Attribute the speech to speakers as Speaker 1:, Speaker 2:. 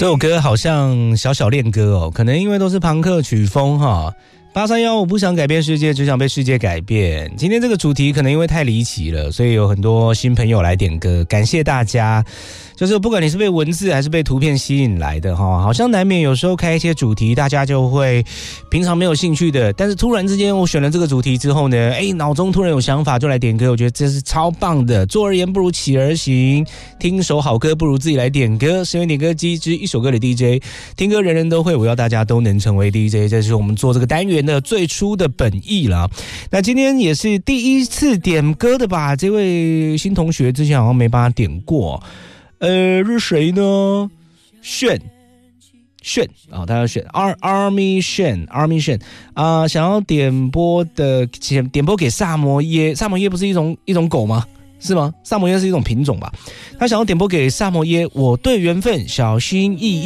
Speaker 1: 这首歌好像小小恋歌哦，可能因为都是朋克曲风哈。831，我不想改变世界，只想被世界改变。今天这个主题可能因为太离奇了，所以有很多新朋友来点歌，感谢大家。就是不管你是被文字还是被图片吸引来的哈，好像难免有时候开一些主题，大家就会平常没有兴趣的，但是突然之间我选了这个主题之后呢，脑中突然有想法就来点歌，我觉得这是超棒的。坐而言不如起而行，听首好歌不如自己来点歌。身为点歌机之一首歌的 DJ， 听歌人人都会，我要大家都能成为 DJ， 这是我们做这个单元的最初的本意啦。那今天也是第一次点歌的吧？这位新同学之前好像没帮他点过。是谁呢？炫啊，他要选 Army Shen 啊，想要点播给萨摩耶。萨摩耶不是一种狗吗？是吗？萨摩耶是一种品种吧？他想要点播给萨摩耶，我对缘分小心翼翼。